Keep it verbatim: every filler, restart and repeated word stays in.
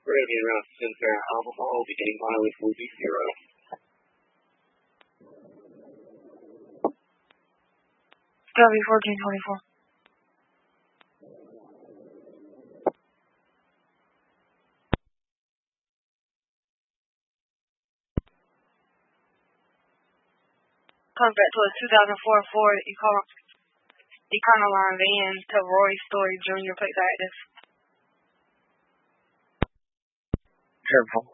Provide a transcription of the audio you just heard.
Ready around Sinclair Alcohol beginning mileage will be zero. W fourteen twenty-four. Comes back to a two thousand four Ford Econoline van to Roy Story Junior Plates active. Careful.